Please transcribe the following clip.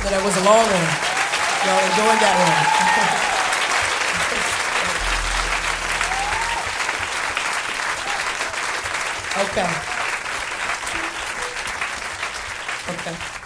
No, that was a long one. Y'all enjoyed that one. Okay. Okay.